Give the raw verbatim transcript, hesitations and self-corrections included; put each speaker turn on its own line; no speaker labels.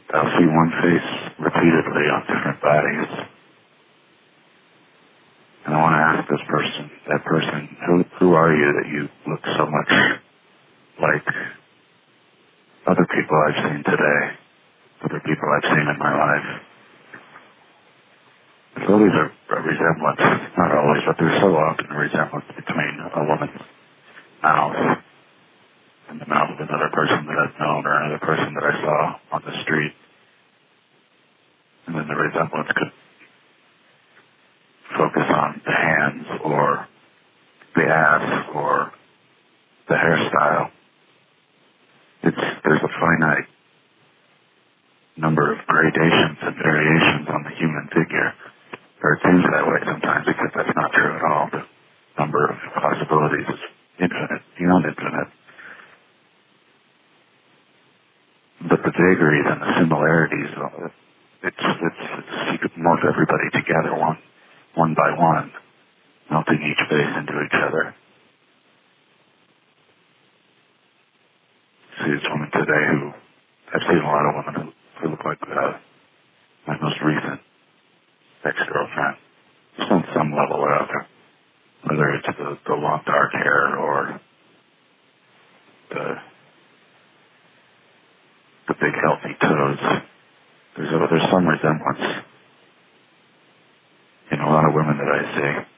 I'll see one face repeatedly on different bodies. And I want to ask this person, that person, who, who are you that you look so much like other people I've seen today, other people I've seen in my life? There's always a, a resemblance, not always, but there's so often a resemblance between a woman's mouth and the mouth of another person that I've known or another person that I saw on the street. And then the resemblance could focus on the hands or the ass or the hairstyle. It's, there's a finite number of gradations and variations on the human figure. Or it seems that way sometimes, because that's not true at all. The number of possibilities is infinite, beyond infinite. But the vagaries and the similarities, it's, it's, it's you could morph everybody together one, one by one, melting each face into each other. See this woman today who, I've seen a lot of women who, who look like uh, my most recent ex-girlfriend. Just on some level or other. Whether it's the, the long dark hair or the the big healthy toes. There's a, there's some resemblance in a lot of women that I see.